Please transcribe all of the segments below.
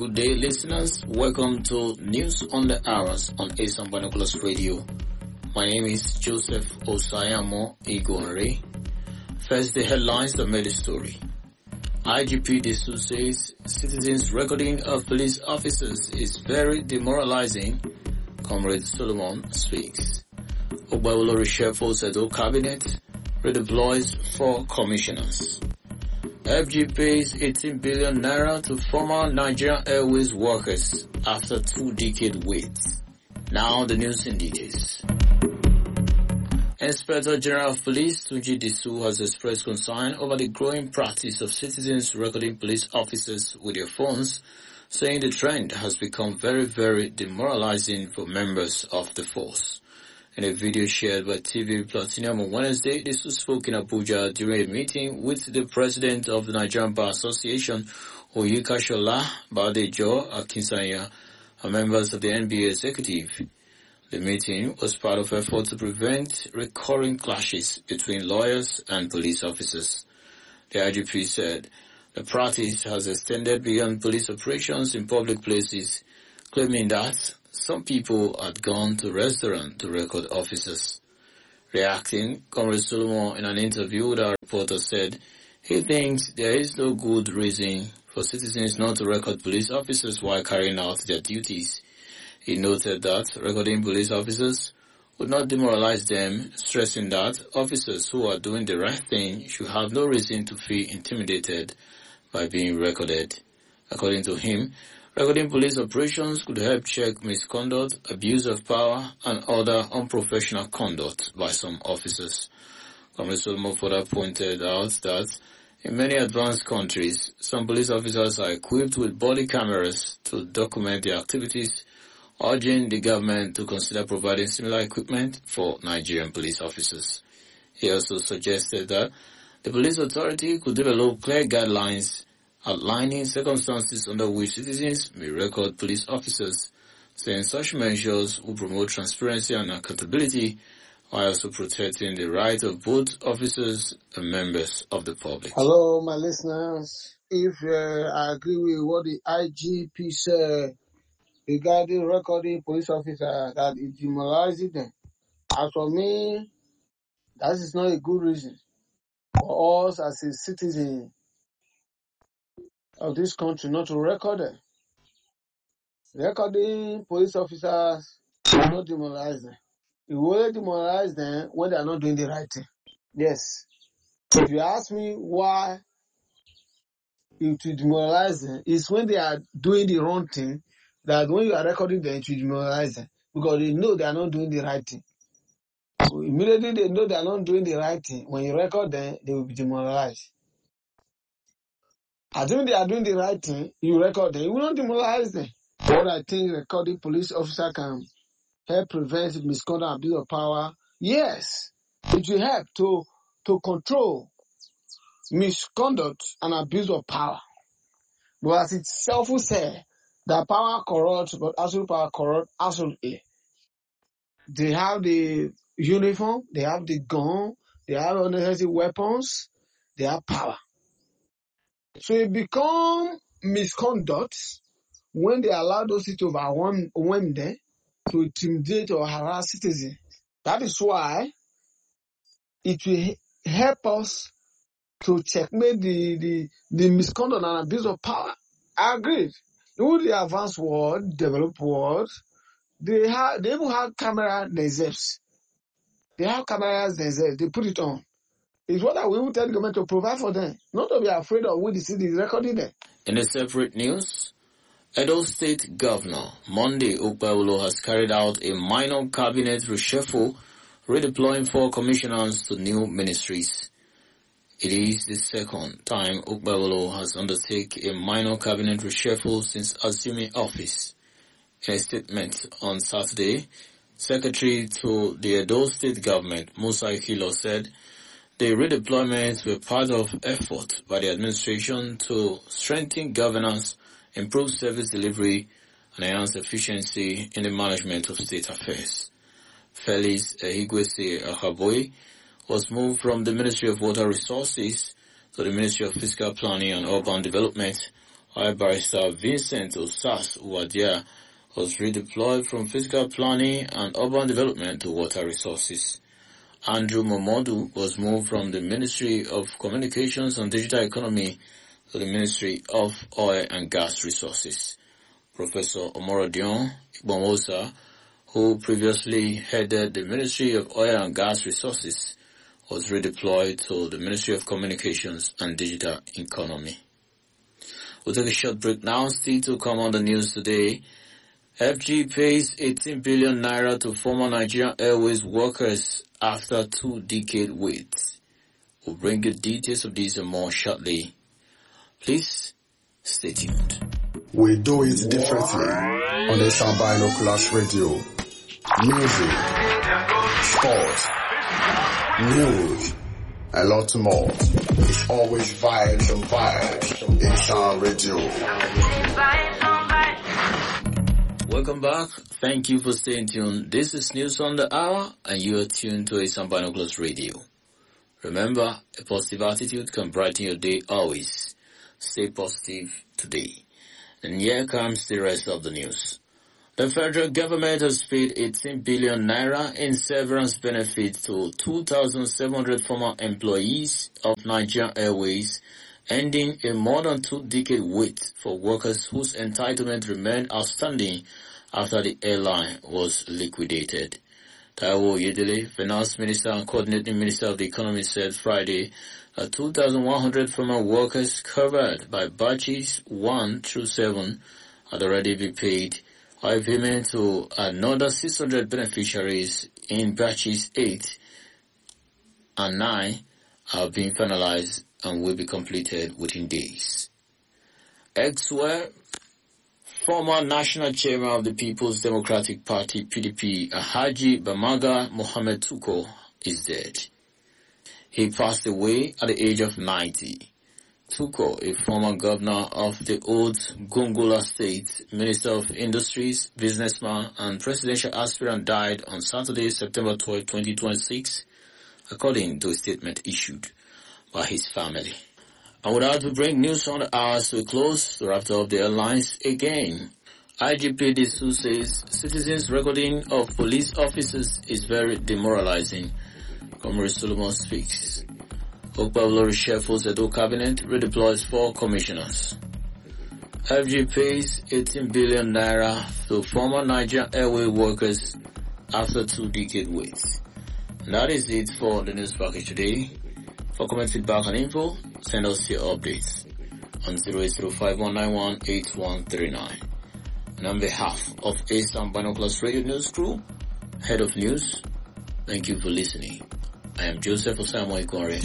Good day, listeners. Welcome to News on the Hours on Asam Binoculars Radio. My name is Joseph Osayamo Igore. First, the headlines that made the story. IGP Disu says citizens' recording of police officers is very demoralizing. Comrade Solomon speaks. Ogbawolo reshuffles Edo cabinet, redeploys 4 commissioners. FG pays 18 billion naira to former Nigerian Airways workers after 2-decade wait. Now the news in details. Inspector General of Police Tunji Disu has expressed concern over the growing practice of citizens recording police officers with their phones, saying the trend has become very, very demoralizing for members of the force. In a video shared by TV Platinum on Wednesday, Disu spoke in Abuja during a meeting with the president of the Nigerian Bar Association, Oyika Shola Badejo Akinsanya, and members of the NBA executive. The meeting was part of effort to prevent recurring clashes between lawyers and police officers. The IGP said the practice has extended beyond police operations in public places, claiming that some people had gone to restaurants to record officers. Reacting, Comrade Solomon in an interview with our reporter said he thinks there is no good reason for citizens not to record police officers while carrying out their duties. He noted that recording police officers would not demoralize them, stressing that officers who are doing the right thing should have no reason to feel intimidated by being recorded. According to him, recording police operations could help check misconduct, abuse of power, and other unprofessional conduct by some officers. Comrade Solomon further pointed out that in many advanced countries, some police officers are equipped with body cameras to document their activities, urging the government to consider providing similar equipment for Nigerian police officers. He also suggested that the police authority could develop clear guidelines outlining circumstances under which citizens may record police officers, saying such measures will promote transparency and accountability while also protecting the right of both officers and members of the public. Hello, my listeners. If I agree with what the IGP said regarding recording police officers, that it demoralizes them, as for me, that is not a good reason for us as a citizen of this country not to record them. Recording police officers will not demoralize them. It will only demoralize them when they are not doing the right thing. Yes. If you ask me why it will demoralize them, it's when they are doing the wrong thing, that when you are recording them, it will demoralize them. Because they know they are not doing the right thing. So immediately they know they are not doing the right thing. When you record them, they will be demoralized. Assuming they are doing the right thing, you record them, you will not demoralize them. What I think recording police officer can help prevent misconduct, abuse of power. Yes, it will help to control misconduct and abuse of power. But as itself will say, that power corrupts, but absolute power corrupts absolutely. They have the uniform, they have the gun, they have unnecessary weapons, they have power. So it becomes misconduct when they allow those to overwhelm them to intimidate or harass citizens. That is why it will help us to checkmate the misconduct and abuse of power. I agree. In the advanced world, developed world, they even have cameras themselves. They have cameras themselves. They put it on. It's what I will tell the government to provide for them, not to be afraid of what the city is recording them. In a separate news, Edo State Governor Monday Ogbawolo has carried out a minor cabinet reshuffle, redeploying 4 commissioners to new ministries. It is the second time Ogbawolo has undertaken a minor cabinet reshuffle since assuming office. In a statement on Saturday, Secretary to the Edo State Government, Musa Ikilo, said the redeployments were part of effort by the administration to strengthen governance, improve service delivery, and enhance efficiency in the management of state affairs. Felix Ehigwesi Ahaboy was moved from the Ministry of Water Resources to the Ministry of Fiscal Planning and Urban Development, while Barrister Vincent Osas Uwadia was redeployed from physical planning and urban development to water resources. Andrew Momodu was moved from the Ministry of Communications and Digital Economy to the Ministry of Oil and Gas Resources. Professor Omorodion Igbomosa, who previously headed the Ministry of Oil and Gas Resources, was redeployed to the Ministry of Communications and Digital Economy. We'll take a short break now. Still to come on the news today. FG pays 18 billion naira to former Nigerian Airways workers after 2-decade wait. We'll bring you details of this and more shortly. Please stay tuned. We do it differently on the Sound Binoculars Radio. Music, sports, news, a lot more. It's always vibes and vibes in Sound Radio. Welcome back. Thank you for staying tuned. This is News on the Hour, and you are tuned to Sound Binoculars Radio. Remember, a positive attitude can brighten your day always. Stay positive today. And here comes the rest of the news. The federal government has paid 18 billion naira in severance benefits to 2,700 former employees of Nigerian Airways, ending a more than 2-decade wait for workers whose entitlement remained outstanding after the airline was liquidated. Taiwo Yedele, Finance Minister and Coordinating Minister of the Economy, said Friday that 2,100 former workers covered by batches 1 through 7 had already been paid, while payment to another 600 beneficiaries in batches 8 and 9 have been finalized and will be completed within days. Elsewhere, former National Chairman of the People's Democratic Party, PDP, Haji Bamaga Mohamed Tuko, is dead. He passed away at the age of 90. Tuko, a former governor of the old Gongola State, Minister of Industries, businessman, and presidential aspirant, died on Saturday, September 12, 2026, according to a statement issued by his family. And with that, we bring News on the Hours to a close. To wrap up the headlines again, IGP Disu says citizens' recording of police officers is very demoralizing. Comrade Solomon speaks. Okpablo reshuffles Edo cabinet, redeploys 4 commissioners. FG pays 18 billion naira to former Nigerian Airway workers after 2-decade wait. And that is it for the news package today. For comment, feedback, and info, send us your updates on 08051918139. And on behalf of Sound Binoculars Radio News Crew, Head of News, thank you for listening. I am Joseph Osamo Ikore.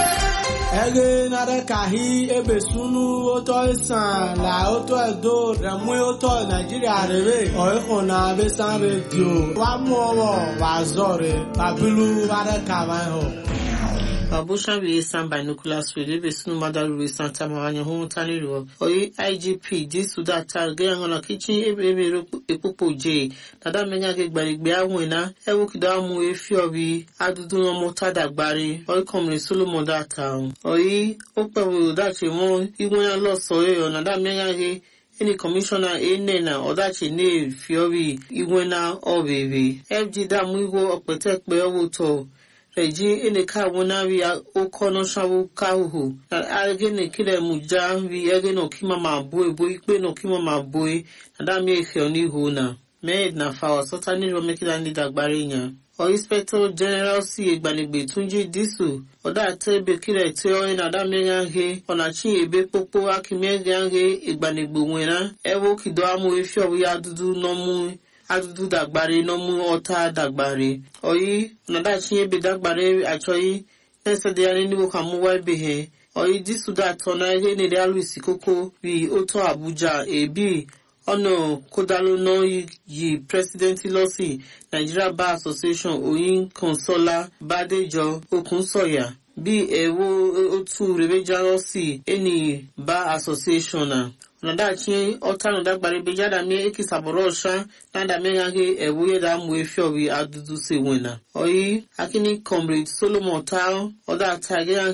Ege nare kahi ebe sunu oto isan la oto edo remwe oto Nigeria rebe oikona besan radio wa mowo wa zore babilu ware kawan ho. Babusha bi Sound Binoculars Radio besunu madaru Santa Mawanya Humutani Ro. Oyi IGP Disu data ge ngona kitchen ebe epopo je. Dada menya ge gbarigbe awena ewu kidamu efi obi adudu no mota dagbari. Oyi Comrade Solomon data. Oyi opewo dachi mo igwenya loso yo dada menya ge any commissioner enena odachi ne fiori igwena obebe. FG da muigo opetekpe owoto. Reji eneka wonari okono shawu kahu na agene kile muja vi egeno kima maboy boy pe no kima maboy na mi efe oni hona me na fa sotani ro mekila ndi dagbare nya o inspector general si egbanigbe Tunji Disu oda tebe kile ti o na da mi yange ona chi ebe popo akime yange egbanigbe wena ewo kido amu efe obi adudu no mu adudu dagbare no mu ota dagbare oyi nada chinye be dagbare achoyi nese de ani ni wo kamu wa be he oyi Disu da tona he ne de alusi koko bi oto Abuja ebi ono kodalo no yi president losi Nigeria Bar Association oyin Consola Badejo Okunsoya bi ewo otu rebeja losi eni Bar Association na nada chi otano dagbare bejada mi ekisaborosha nada menyange ewuye da mu efi obi adudu se wena oyi akini Comrade Solomon Tao oda tageyange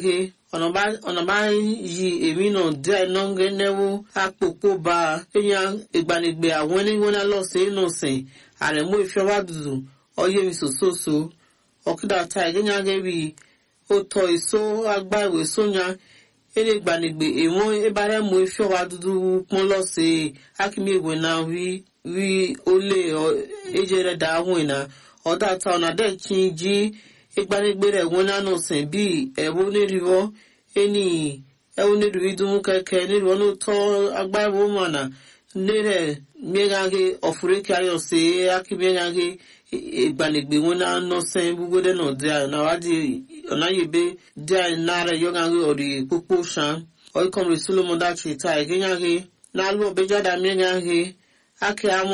ọ̀nà bá yí èmi náà díẹ̀ náà gẹ́nẹ́wó àpòpò bá èèyàn ìgbanigbe àwọn ẹniwọ́n lọ́sẹ̀ inú sìn àrẹ̀mú ìfẹ́wà dùdù ọyẹ́ mi sòsòsò ọ̀kídà ta ìgẹ́yàn gẹ́bí ó tọ́ èso agbá ìwé sóyà ele ìgbanigbe èwọ̀n ìbárẹ̀mú ìfẹ́wà dùdù pọ́n lọ́sẹ̀ akíní ìwé náà rí olè ẹ̀jẹ̀ rẹ̀ dáhùn ìná ọ̀dà ta ọ̀nà dẹ̀ kí n jí ìgbanigbe rẹ̀ wọ́n náà sìn bí ẹ̀wọ́ onírìwọ́ ẹni ẹ̀wọ́ onírìwí dùn kẹ̀kẹ́ nírìwọ́ ló tọ́ agbá ìwé mọ̀nà nílẹ̀ mẹ́gàgé ọ̀fùrẹ́kẹ́ ayọ̀sẹ̀ akíbẹ́gàgé ìgbanigbe wọn náà nọ́sẹ̀ gbogbo dẹ́nà díà náwádìí ọ̀nàyẹ̀bẹ́ díà náà rẹ̀ yọ̀gàgé ọ̀rì pópó sàn ọ̀ìkọ̀mọ̀ ìsúlọ̀mọ̀dá tìta ìgẹ́gàgé náà lọ́ọ̀bẹ́jáda mẹ́gàgé akẹ́ àwọn